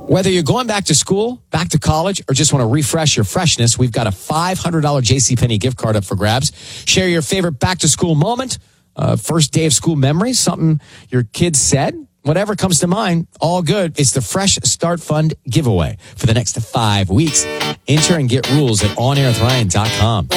Whether you're going back to school, back to college, or just want to refresh your freshness, we've got a $500 JCPenney gift card up for grabs. Share your favorite back-to-school moment, first day of school memories, something your kids said, whatever comes to mind, all good. It's the Fresh Start Fund giveaway for the next 5 weeks. Enter and get rules at onairwithryan.com.